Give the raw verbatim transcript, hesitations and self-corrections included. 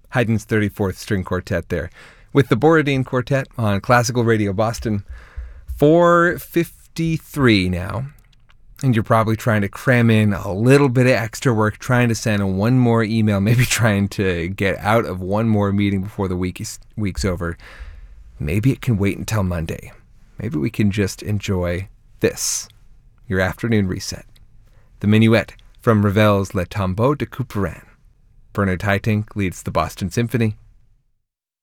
Haydn's thirty-fourth String Quartet there, with the Borodin Quartet on Classical Radio Boston. four fifty-three now, and you're probably trying to cram in a little bit of extra work, trying to send one more email, maybe trying to get out of one more meeting before the week is, week's over. Maybe it can wait until Monday. Maybe we can just enjoy this, your afternoon reset. The Minuet from Ravel's Le Tombeau de Couperin. Bernard Haitink leads the Boston Symphony.